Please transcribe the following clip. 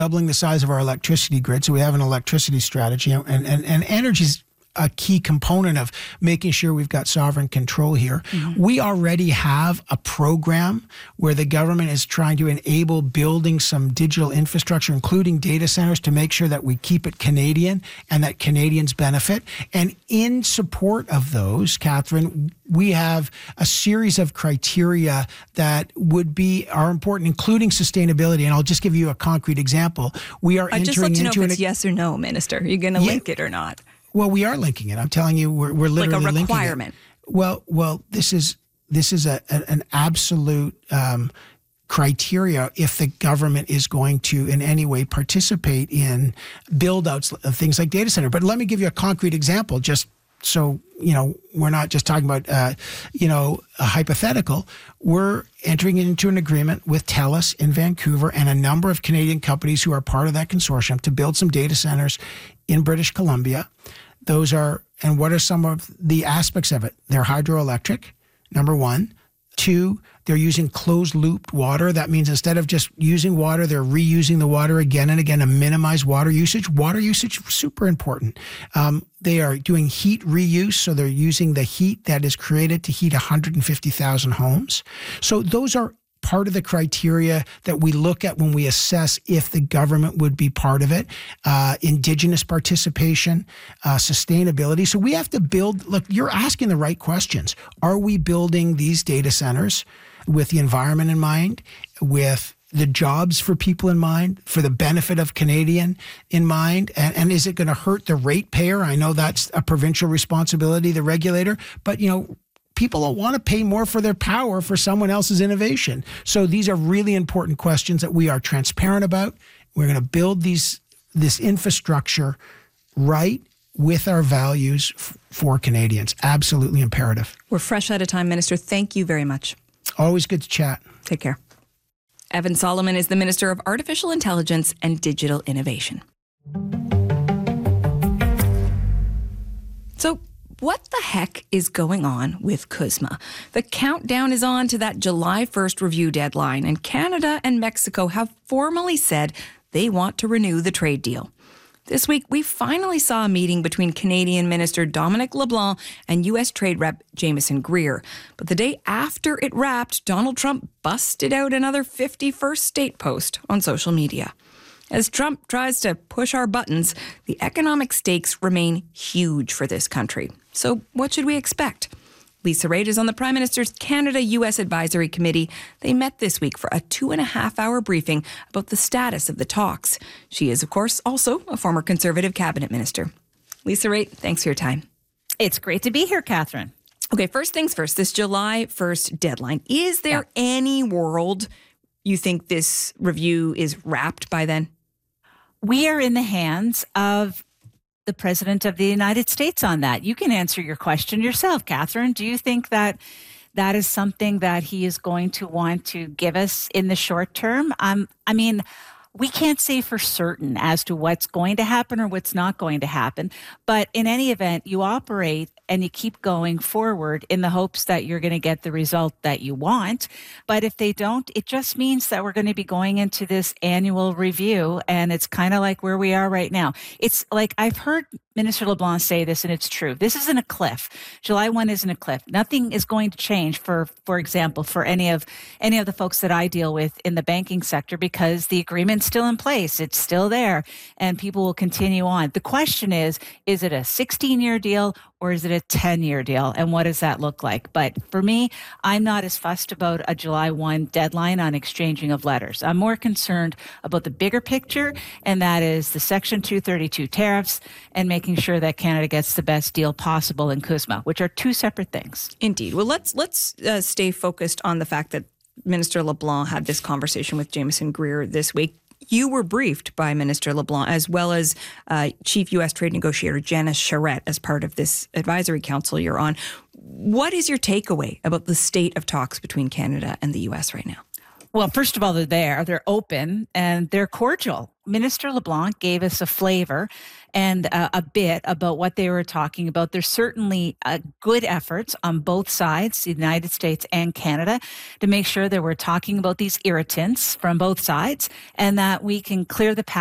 doubling the size of our electricity grid. So we have an electricity strategy, and energy's a key component of making sure we've got sovereign control here. Mm-hmm. We already have a program where the government is trying to enable building some digital infrastructure, including data centers, to make sure that we keep it Canadian and that Canadians benefit. And in support of those, Catherine, we have a series of criteria that are important, including sustainability. And I'll just give you a concrete example. We are entering I'd just like to know into if it's yes or no, Minister. Are you going to link it or not? Well, we are linking it. I'm telling you, we're literally like a linking requirement. it. Well, this is an absolute criteria if the government is going to in any way participate in build-outs of things like data center. But let me give you a concrete example, just so we're not just talking about a hypothetical. We're entering into an agreement with TELUS in Vancouver and a number of Canadian companies who are part of that consortium to build some data centers in British Columbia. And what are some of the aspects of it? They're hydroelectric, number one. Two, they're using closed-looped water. That means instead of just using water, they're reusing the water again and again to minimize water usage. Water usage, super important. They are doing heat reuse, so they're using the heat that is created to heat 150,000 homes. So those are part of the criteria that we look at when we assess if the government would be part of it. Indigenous participation, sustainability. So we have to build, look, you're asking the right questions. Are we building these data centers with the environment in mind, with the jobs for people in mind, for the benefit of Canadian in mind? And is it going to hurt the ratepayer? I know that's a provincial responsibility, the regulator, but people don't want to pay more for their power for someone else's innovation. So these are really important questions that we are transparent about. We're going to build this infrastructure right with our values for Canadians. Absolutely imperative. We're fresh out of time, Minister. Thank you very much. Always good to chat. Take care. Evan Solomon is the Minister of Artificial Intelligence and Digital Innovation. So, what the heck is going on with CUSMA? The countdown is on to that July 1st review deadline, and Canada and Mexico have formally said they want to renew the trade deal. This week, we finally saw a meeting between Canadian Minister Dominic LeBlanc and U.S. Trade Rep Jamieson Greer. But the day after it wrapped, Donald Trump busted out another 51st state post on social media. As Trump tries to push our buttons, the economic stakes remain huge for this country. So what should we expect? Lisa Raitt is on the Prime Minister's Canada-U.S. Advisory Committee. They met this week for a 2.5-hour briefing about the status of the talks. She is, of course, also a former Conservative cabinet minister. Lisa Raitt, thanks for your time. It's great to be here, Catherine. Okay, first things first, this July 1st deadline. Is there any world you think this review is wrapped by then? We are in the hands of the President of the United States on that. You can answer your question yourself, Catherine. Do you think that that is something that he is going to want to give us in the short term? We can't say for certain as to what's going to happen or what's not going to happen. But in any event, you operate and you keep going forward in the hopes that you're going to get the result that you want. But if they don't, it just means that we're going to be going into this annual review, and it's kind of like where we are right now. It's like I've heard Minister LeBlanc say this, and it's true. This isn't a cliff. July 1 isn't a cliff. Nothing is going to change for example, for any of the folks that I deal with in the banking sector, because the agreement's still in place. It's still there, and people will continue on. The question is it a 16-year deal or is it a 10-year deal? And what does that look like? But for me, I'm not as fussed about a July 1 deadline on exchanging of letters. I'm more concerned about the bigger picture, and that is the Section 232 tariffs and making sure that Canada gets the best deal possible in CUSMA, which are two separate things. Indeed. Well, let's stay focused on the fact that Minister LeBlanc had this conversation with Jamieson Greer this week. You were briefed by Minister LeBlanc, as well as Chief U.S. Trade Negotiator Janice Charette, as part of this advisory council you're on. What is your takeaway about the state of talks between Canada and the U.S. right now? Well, first of all, they're open, and they're cordial. Minister LeBlanc gave us a flavor and a bit about what they were talking about. There's certainly good efforts on both sides, the United States and Canada, to make sure that we're talking about these irritants from both sides and that we can clear the path